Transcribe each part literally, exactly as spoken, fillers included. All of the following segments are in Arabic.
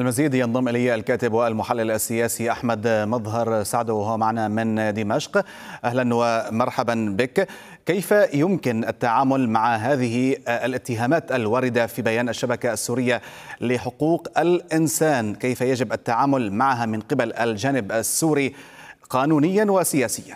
المزيد ينضم إلي الكاتب والمحلل السياسي أحمد مظهر سعدو وهو معنا من دمشق. أهلا ومرحبا بك. كيف يمكن التعامل مع هذه الاتهامات الواردة في بيان الشبكة السورية لحقوق الإنسان؟ كيف يجب التعامل معها من قبل الجانب السوري قانونيا وسياسيا؟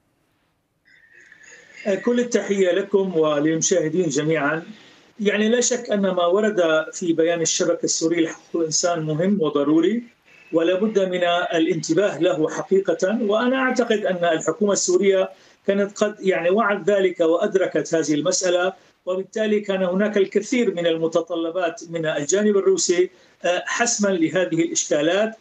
كل التحية لكم وللمشاهدين جميعا. يعني لا شك أن ما ورد في بيان الشبكة السورية لحقوق الإنسان مهم وضروري ولا بد من الانتباه له حقيقة، وأنا أعتقد أن الحكومة السورية كانت قد يعني وعت ذلك وأدركت هذه المسألة، وبالتالي كان هناك الكثير من المتطلبات من الجانب الروسي حسما لهذه الإشكالات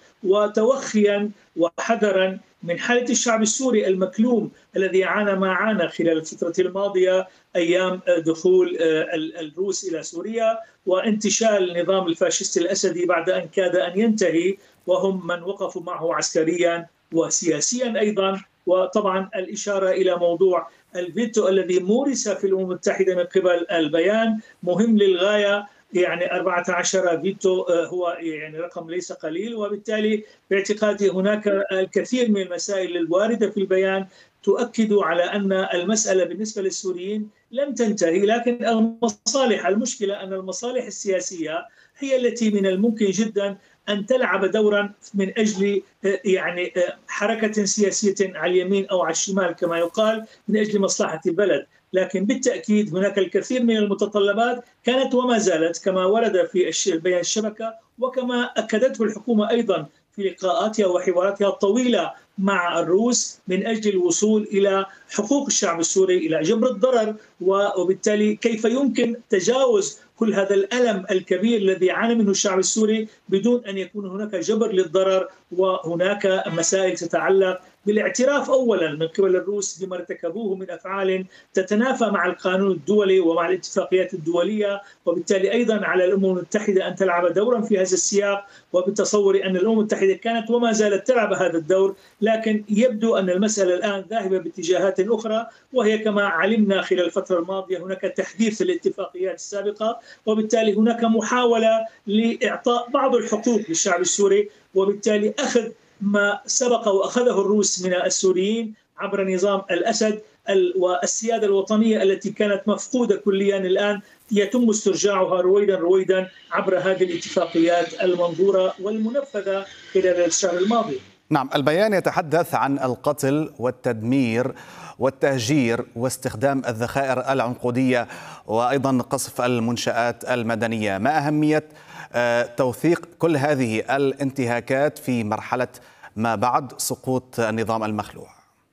وتوخيا وحذرا من حالة الشعب السوري المكلوم الذي عانى ما عانى خلال الفترة الماضية أيام دخول الروس إلى سوريا وانتشال النظام الفاشيستي الأسدي بعد أن كاد أن ينتهي، وهم من وقفوا معه عسكريا وسياسيا أيضا. وطبعا الإشارة إلى موضوع الفيتو الذي مورس في الأمم المتحدة من قبل البيان مهم للغاية، يعني أربعة عشر فيتو هو يعني رقم ليس قليل، وبالتالي باعتقادي هناك الكثير من المسائل الواردة في البيان تؤكد على أن المسألة بالنسبة للسوريين لم تنتهي، لكن المصالح المشكلة أن المصالح السياسية هي التي من الممكن جدا أن تلعب دورا من أجل يعني حركة سياسية على اليمين أو على الشمال كما يقال من أجل مصلحة البلد. لكن بالتأكيد هناك الكثير من المتطلبات كانت وما زالت كما ورد في بيان الشبكة وكما أكدته الحكومة أيضا في لقاءاتها وحواراتها الطويلة مع الروس من أجل الوصول إلى حقوق الشعب السوري، إلى جبر الضرر، وبالتالي كيف يمكن تجاوز كل هذا الألم الكبير الذي عانى منه الشعب السوري بدون أن يكون هناك جبر للضرر. وهناك مسائل تتعلق بالاعتراف أولا من قبل الروس بما ارتكبوه من أفعال تتنافى مع القانون الدولي ومع الاتفاقيات الدولية، وبالتالي أيضا على الأمم المتحدة أن تلعب دورا في هذا السياق، وبالتصور أن الأمم المتحدة كانت وما زالت تلعب هذا الدور، لكن يبدو أن المسألة الآن ذاهبة باتجاهات أخرى، وهي كما علمنا خلال الفترة الماضية هناك تحديث للاتفاقيات السابقة، وبالتالي هناك محاولة لإعطاء بعض الحقوق للشعب السوري، وبالتالي أخذ ما سبق وأخذه الروس من السوريين عبر نظام الأسد والسيادة الوطنية التي كانت مفقودة كليا الآن يتم استرجاعها رويدا رويدا عبر هذه الاتفاقيات المنظورة والمنفذة خلال الشهر الماضي. نعم، البيان يتحدث عن القتل والتدمير والتهجير واستخدام الذخائر العنقودية وأيضا قصف المنشآت المدنية. ما أهمية توثيق كل هذه الانتهاكات في مرحلة ما بعد سقوط النظام المخلوع؟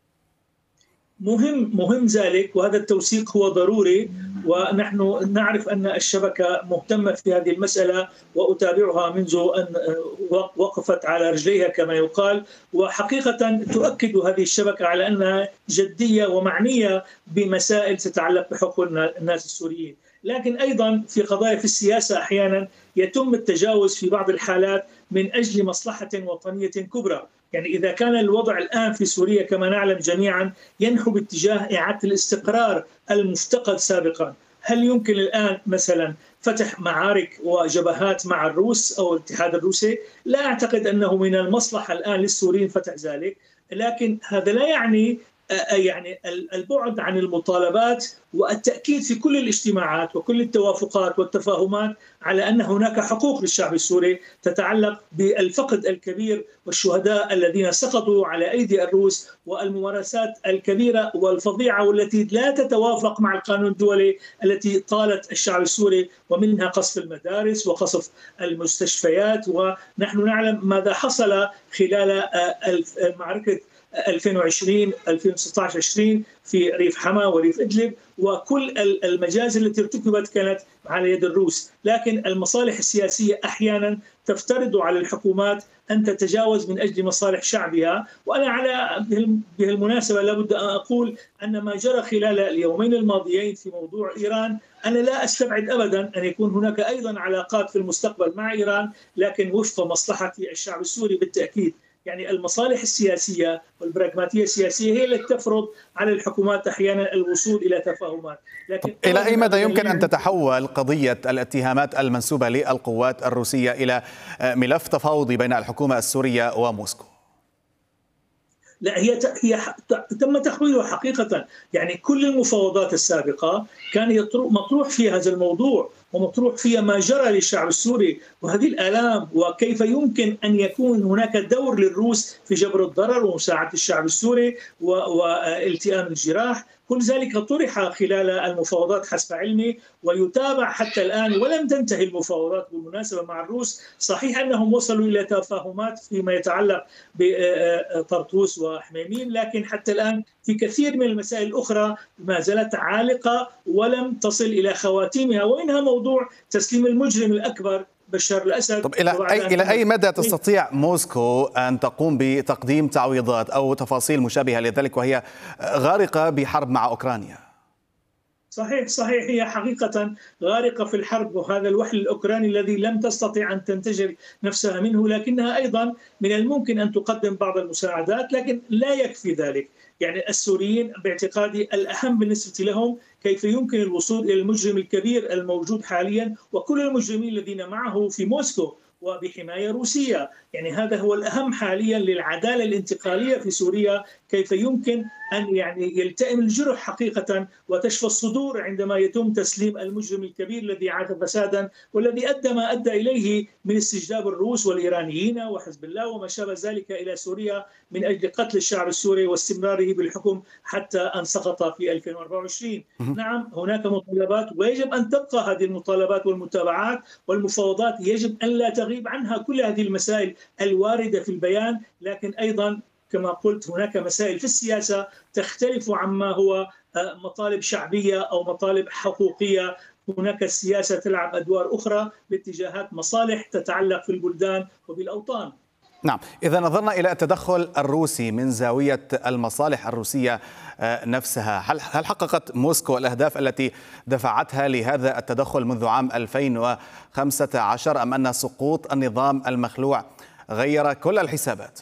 مهم مهم ذلك، وهذا التوثيق هو ضروري، ونحن نعرف أن الشبكة مهتمة في هذه المسألة وأتابعها منذ أن وقفت على رجليها كما يقال، وحقيقة تؤكد هذه الشبكة على أنها جدية ومعنية بمسائل تتعلق بحقوق الناس السوريين. لكن أيضا في قضايا في السياسة أحيانا يتم التجاوز في بعض الحالات من أجل مصلحة وطنية كبرى. يعني إذا كان الوضع الآن في سوريا كما نعلم جميعا ينحو باتجاه إعادة الاستقرار المفتقد سابقا، هل يمكن الآن مثلا فتح معارك وجبهات مع الروس أو الاتحاد الروسي؟ لا أعتقد أنه من المصلحة الآن للسوريين فتح ذلك، لكن هذا لا يعني يعني البعد عن المطالبات والتأكيد في كل الاجتماعات وكل التوافقات والتفاهمات على أن هناك حقوق للشعب السوري تتعلق بالفقد الكبير والشهداء الذين سقطوا على أيدي الروس والممارسات الكبيرة والفظيعة والتي لا تتوافق مع القانون الدولي التي طالت الشعب السوري، ومنها قصف المدارس وقصف المستشفيات. ونحن نعلم ماذا حصل خلال معركة ألفين وعشرين ألفين وستة عشر عشرين في ريف حما وريف إدلب، وكل المجازر التي ارتكبت كانت على يد الروس. لكن المصالح السياسية أحيانا تفترض على الحكومات أن تتجاوز من أجل مصالح شعبها. وأنا على بهالمناسبة لابد أن أقول أن ما جرى خلال اليومين الماضيين في موضوع إيران أنا لا أستبعد أبدا أن يكون هناك أيضا علاقات في المستقبل مع إيران، لكن وفق مصلحة الشعب السوري بالتأكيد. يعني المصالح السياسية والبراغماتية السياسية هي التي تفرض على الحكومات أحيانا الوصول إلى تفاهمات. لكن إلى أي مدى يمكن أن تتحول قضية الاتهامات المنسوبة للقوات الروسية إلى ملف تفاوضي بين الحكومة السورية وموسكو؟ لا، هي هي تم تحويله حقيقة. يعني كل المفاوضات السابقة كان مطروح فيها هذا الموضوع، ومطروح فيها ما جرى للشعب السوري وهذه الآلام، وكيف يمكن أن يكون هناك دور للروس في جبر الضرر ومساعدة الشعب السوري والتئام الجراح. كل ذلك طرح خلال المفاوضات حسب علمي ويتابع حتى الآن، ولم تنتهي المفاوضات بالمناسبة مع الروس. صحيح أنهم وصلوا إلى تفاهمات فيما يتعلق بطرطوس وحميميم، لكن حتى الآن في كثير من المسائل الأخرى ما زالت عالقة ولم تصل إلى خواتيمها، ومنها موضوع تسليم المجرم الأكبر بشار الأسد. طب إلى أي إلى أي مدى تستطيع موسكو أن تقوم بتقديم تعويضات أو تفاصيل مشابهة لذلك وهي غارقة بحرب مع أوكرانيا؟ صحيح صحيح هي حقيقة غارقة في الحرب، وهذا الوحل الأوكراني الذي لم تستطيع أن تنتجر نفسها منه، لكنها أيضا من الممكن أن تقدم بعض المساعدات، لكن لا يكفي ذلك. يعني السوريين باعتقادي الأهم بالنسبة لهم كيف يمكن الوصول إلى المجرم الكبير الموجود حاليا وكل المجرمين الذين معه في موسكو وبحماية روسية. يعني هذا هو الأهم حاليا للعدالة الانتقالية في سوريا، كيف يمكن أن يعني يلتئم الجرح حقيقة وتشفى الصدور عندما يتم تسليم المجرم الكبير الذي عاد فسادا والذي أدى ما أدى إليه من استجلاب الروس والإيرانيين وحزب الله وما شابه ذلك إلى سوريا من أجل قتل الشعب السوري واستمراره بالحكم حتى أن سقط في ألفين وأربعة وعشرين. نعم هناك مطالبات ويجب أن تبقى هذه المطالبات والمتابعات والمفاوضات، يجب أن لا تغيب عنها كل هذه المسائل الواردة في البيان، لكن أيضا كما قلت هناك مسائل في السياسة تختلف عما هو مطالب شعبية أو مطالب حقوقية. هناك السياسة تلعب أدوار أخرى باتجاهات مصالح تتعلق في البلدان وبالأوطان. نعم، إذا نظرنا إلى التدخل الروسي من زاوية المصالح الروسية نفسها، هل هل حققت موسكو الأهداف التي دفعتها لهذا التدخل منذ عام ألفين وخمسة عشر، أم أن سقوط النظام المخلوع غير كل الحسابات؟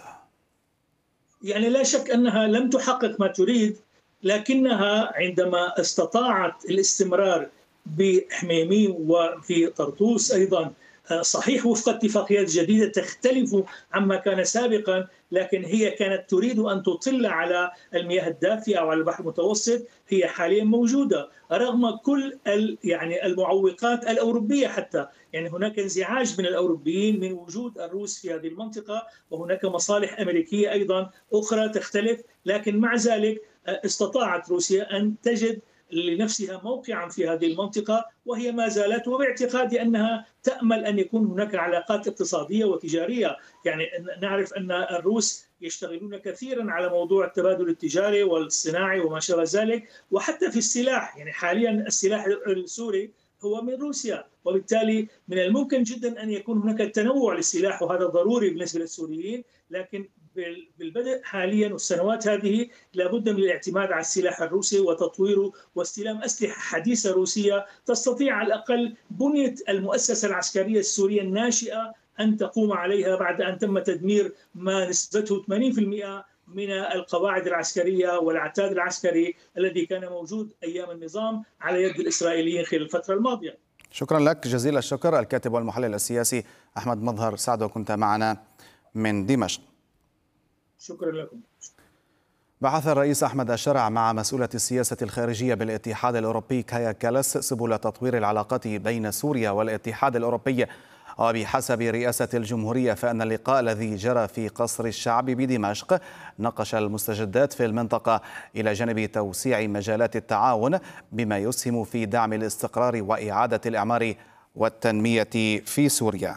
يعني لا شك أنها لم تحقق ما تريد، لكنها عندما استطاعت الاستمرار بحميميم وفي طرطوس أيضا، صحيح وفق اتفاقيات جديدة تختلف عما كان سابقا، لكن هي كانت تريد أن تطل على المياه الدافئة أو على البحر المتوسط، هي حاليا موجودة رغم كل يعني المعوقات الأوروبية حتى. يعني هناك انزعاج من الأوروبيين من وجود الروس في هذه المنطقة، وهناك مصالح أمريكية أيضا أخرى تختلف، لكن مع ذلك استطاعت روسيا أن تجد لنفسها موقعا في هذه المنطقة، وهي ما زالت، وباعتقادي أنها تأمل أن يكون هناك علاقات اقتصادية وتجارية. يعني نعرف أن الروس يشتغلون كثيرا على موضوع التبادل التجاري والصناعي وما شابه ذلك، وحتى في السلاح. يعني حاليا السلاح السوري هو من روسيا، وبالتالي من الممكن جدا أن يكون هناك تنوع للسلاح، وهذا ضروري بالنسبة للسوريين. لكن بالبدء حاليا والسنوات هذه لابد من الاعتماد على السلاح الروسي وتطويره واستلام أسلحة حديثة روسية تستطيع على الأقل بنية المؤسسة العسكرية السورية الناشئة أن تقوم عليها بعد أن تم تدمير ما نسبته ثمانين بالمئة من القواعد العسكرية والعتاد العسكري الذي كان موجود أيام النظام على يد الإسرائيليين خلال الفترة الماضية. شكرا لك جزيل الشكر الكاتب والمحلل السياسي أحمد مظهر سعد، وكنت معنا من دمشق. شكرا لكم. بحث الرئيس أحمد الشرع مع مسؤولة السياسة الخارجية بالاتحاد الأوروبي كايا كالاس سبل تطوير العلاقات بين سوريا والاتحاد الأوروبي. وبحسب رئاسة الجمهورية فإن اللقاء الذي جرى في قصر الشعب بدمشق ناقش المستجدات في المنطقة إلى جانب توسيع مجالات التعاون بما يسهم في دعم الاستقرار وإعادة الإعمار والتنمية في سوريا.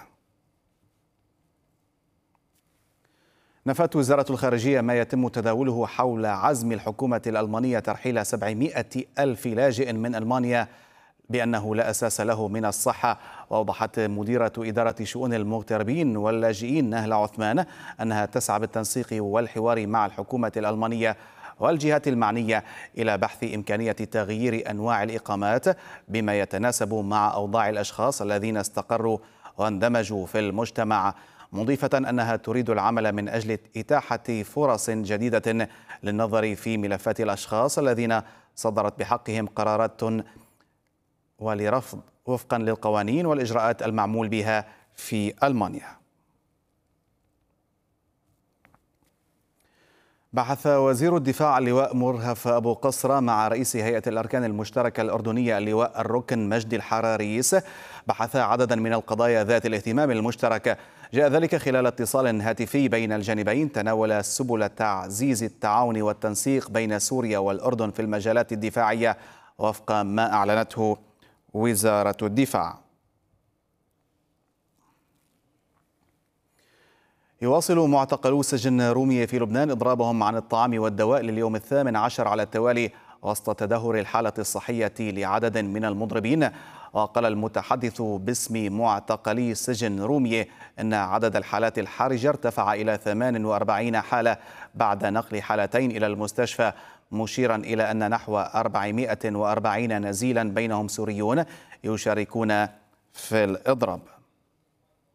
نفت وزارة الخارجية ما يتم تداوله حول عزم الحكومة الألمانية ترحيل سبعمائة ألف لاجئ من ألمانيا بأنه لا أساس له من الصحة. وأوضحت مديرة إدارة شؤون المغتربين واللاجئين نهلة عثمان أنها تسعى بالتنسيق والحوار مع الحكومة الألمانية والجهات المعنية إلى بحث إمكانية تغيير أنواع الإقامات بما يتناسب مع أوضاع الأشخاص الذين استقروا واندمجوا في المجتمع، مضيفة أنها تريد العمل من أجل إتاحة فرص جديدة للنظر في ملفات الأشخاص الذين صدرت بحقهم قرارات ولرفض وفقا للقوانين والإجراءات المعمول بها في ألمانيا. بحث وزير الدفاع اللواء مرهف أبو قصرة مع رئيس هيئة الأركان المشتركة الأردنية اللواء الركن مجدي الحراريس بحث عددا من القضايا ذات الاهتمام المشترك. جاء ذلك خلال اتصال هاتفي بين الجانبين تناول سبل تعزيز التعاون والتنسيق بين سوريا والأردن في المجالات الدفاعية وفق ما أعلنته وزارة الدفاع. يواصل معتقلو سجن رومية في لبنان إضرابهم عن الطعام والدواء لليوم الثامن عشر على التوالي وسط تدهور الحالة الصحية لعدد من المضربين. وقال المتحدث باسم معتقلي سجن رومية أن عدد الحالات الحرجة ارتفع إلى ثمان وأربعين حالة بعد نقل حالتين إلى المستشفى، مشيرا إلى أن نحو أربعمائة وأربعين نزيلا بينهم سوريون يشاركون في الإضراب.